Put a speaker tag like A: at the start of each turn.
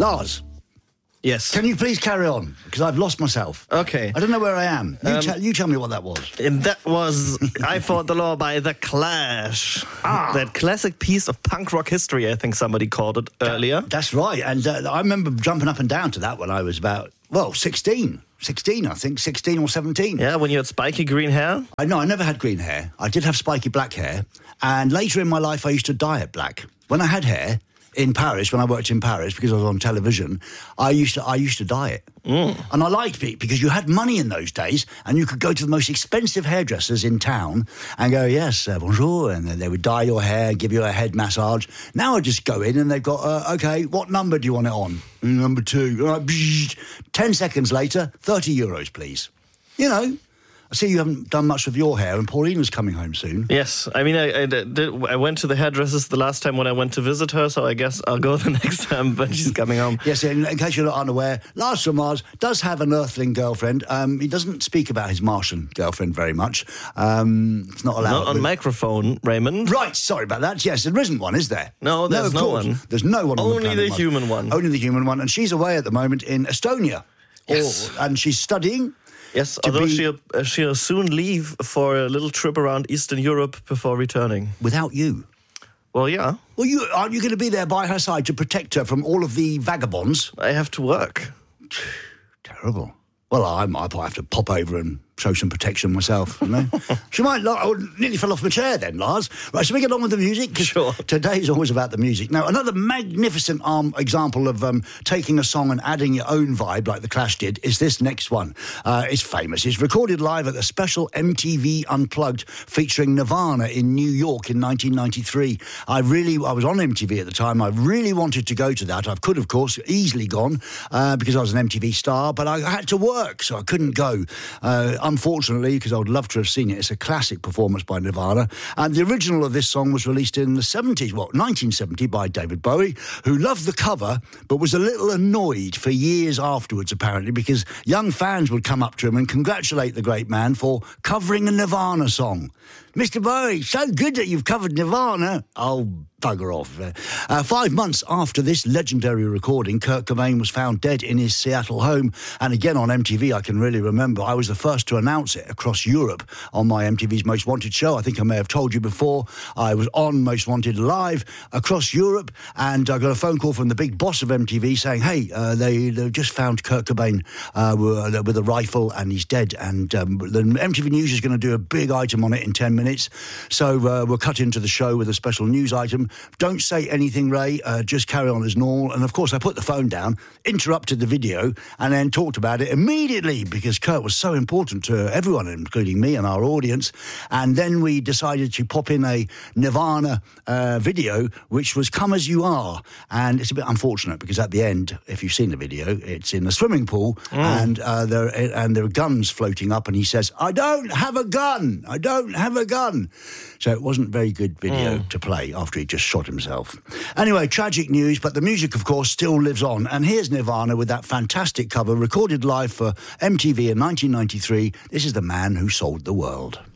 A: Lars,
B: Yes.
A: can you please carry on? Because I've lost myself.
B: Okay.
A: I don't know where I am. You tell me what that was.
B: And that was I Fought the Law by The Clash. That classic piece of punk rock history, I think somebody called it earlier.
A: That's right. And I remember jumping up and down to that when I was about, 16. 16, I think. 16 or 17.
B: Yeah, when you had spiky green hair.
A: I never had green hair. I did have spiky black hair. And later in my life, I used to dye it black. When I had hair in Paris, when I worked in Paris, because I was on television, I used to dye it. And I liked it because you had money in those days and you could go to the most expensive hairdressers in town and go, yes, bonjour, and then they would dye your hair, give you a head massage. Now I just go in and they've got, okay, what number do you want it on? Number 2. All right, 10 seconds later, 30 euros, please. You know, I see you haven't done much with your hair, and Paulina's coming home soon.
B: Yes, I mean, I went to the hairdressers the last time when I went to visit her, so I guess I'll go the next time when she's coming home.
A: Yes, in case you're not unaware, Lars from Mars does have an Earthling girlfriend. He doesn't speak about his Martian girlfriend very much. It's not allowed.
B: Not on microphone, Raymond.
A: Right, sorry about that. Yes, there isn't one, is there?
B: No, there's no one.
A: There's no one on
B: Only
A: the planet
B: the
A: Mars.
B: human one.
A: Only the human one, and she's away at the moment in Estonia.
B: Yes.
A: And she's studying.
B: Yes, although she'll soon leave for a little trip around Eastern Europe before returning.
A: Without you.
B: Well, yeah.
A: Well, aren't you going to be there by her side to protect her from all of the vagabonds?
B: I have to work.
A: Terrible. Well, I might have to pop over and show some protection myself, you know. She might nearly fell off my chair then, Lars. Right, shall we get on with the music? 'Cause
B: sure.
A: Today's always about the music. Now, another magnificent example of taking a song and adding your own vibe like The Clash did is this next one. It's famous. It's recorded live at the special MTV Unplugged featuring Nirvana in New York in 1993. I was on MTV at the time. I really wanted to go to that. I could, of course, easily gone because I was an MTV star, but I had to work, so I couldn't go. Unfortunately, because I would love to have seen it. It's a classic performance by Nirvana. And the original of this song was released in the 70s, 1970, by David Bowie, who loved the cover, but was a little annoyed for years afterwards, apparently, because young fans would come up to him and congratulate the great man for covering a Nirvana song. Mr. Bowie, so good that you've covered Nirvana. Oh, bugger off. 5 months after this legendary recording, Kurt Cobain was found dead in his Seattle home. And again, on MTV, I can really remember, I was the first to announce it across Europe on my MTV's Most Wanted show. I think I may have told you before. I was on Most Wanted live across Europe, and I got a phone call from the big boss of MTV saying, hey, they just found Kurt Cobain with a rifle, and he's dead. And the MTV News is going to do a big item on it in 10 minutes. So we'll cut into the show with a special news item. Don't say anything, Ray. Just carry on as normal. And, of course, I put the phone down, interrupted the video, and then talked about it immediately because Kurt was so important to everyone, including me and our audience. And then we decided to pop in a Nirvana video, which was Come As You Are. And it's a bit unfortunate because at the end, if you've seen the video, it's in a swimming pool and there are guns floating up, and he says, I don't have a gun. I don't have a gun. So it wasn't a very good video to play after he just shot himself. Anyway, tragic news, but the music, of course, still lives on. And here's Nirvana with that fantastic cover recorded live for MTV in 1993. This is The Man Who Sold the World.